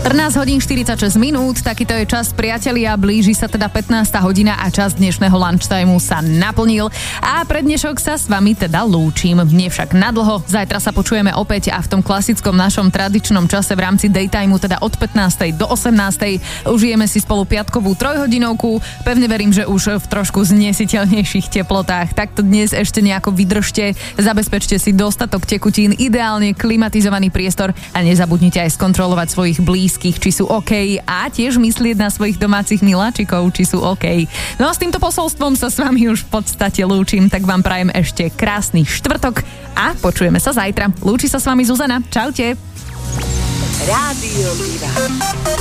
14 hodín 46 minút, takýto je čas, priatelia, blíži sa teda 15. hodina a čas dnešného lunchtimeu sa naplnil a pre dnešok sa s vami teda lúčim, nie však nadlho, zajtra sa počujeme opäť a v tom klasickom našom tradičnom čase v rámci daytimeu, teda od 15. do 18. užijeme si spolu piatkovú trojhodinovku, pevne verím, že už v trošku znesiteľnejších teplotách, takto dnes ešte nejako vydržte, zabezpečte si dostatok tekutín, ideálne klimatizovaný priestor a nezabudnite aj skontrolovať svojich blízkych, či sú OK a tiež myslieť na svojich domácich miláčikov, či sú OK. No a s týmto posolstvom sa s vami už v podstate lúčim, tak vám prajem ešte krásny štvrtok a počujeme sa zajtra. Lúči sa s vami Zuzana. Čaute. Rádio Diva.